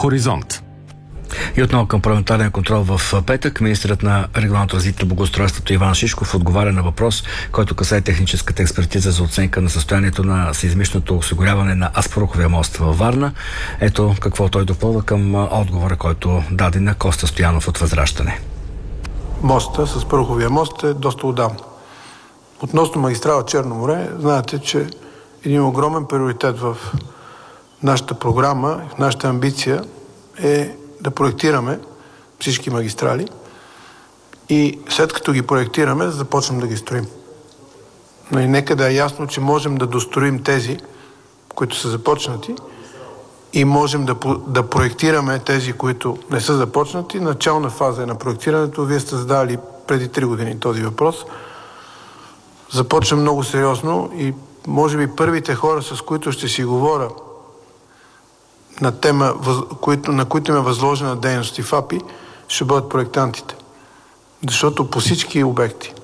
Хоризонт. И отново към парламентарния контрол в петък. Министърът на регионалното развитие и благоустройството Иван Шишков отговаря на въпрос, който касае техническата експертиза за оценка на състоянието на сеизмичното осигуряване на Аспаруховия мост във Варна. Ето какво той допълва към отговора, който даде на Коста Стоянов от Възраждане. Моста с Аспаруховия мост е доста отдавна. Относно магистрала Черно море, знаете, че един огромен приоритет в нашата програма, в нашата амбиция е да проектираме всички магистрали и след като ги проектираме, да започнем да ги строим. Но и нека да е ясно, че можем да достроим тези, които са започнати, и можем да проектираме тези, които не са започнати. Начална фаза е на проектирането. Вие сте задали преди 3 години този въпрос. Започвам много сериозно и може би първите хора, с които ще си говоря на тема, на които има възложена дейност и ФАПИ, ще бъдат проектантите. Защото по всички обекти,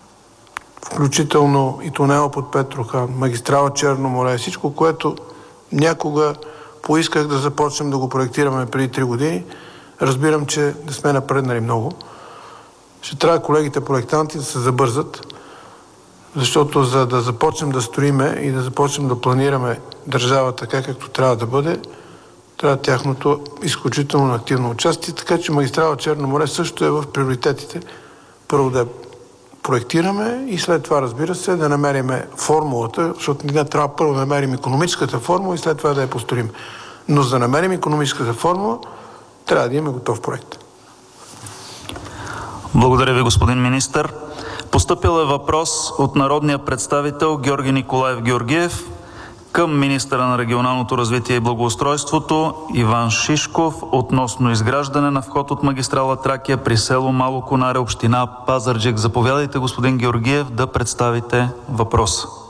включително и тунела под Петрохан, магистрала Черно море, всичко, което някога поисках да започнем да го проектираме преди 3 години, разбирам, че не сме напреднали много. Ще трябва колегите проектанти да се забързат, защото за да започнем да строиме и да започнем да планираме държавата така, както трябва да бъде, трябва тяхното изключително активно участие, така че магистрала Черно море също е в приоритетите. Първо да проектираме и след това, разбира се, да намерим формулата, защото ние трябва първо да намерим икономическата формула и след това да я построим. Но за да намерим икономическата формула, трябва да имаме готов проект. Благодаря ви, господин министър. Постъпил е въпрос от народния представител Георги Николаев Георгиев към министъра на регионалното развитие и благоустройството Иван Шишков относно изграждане на вход от магистрала Тракия при село Мало Конаре, община Пазарджик. Заповядайте, господин Георгиев, да представите въпроса.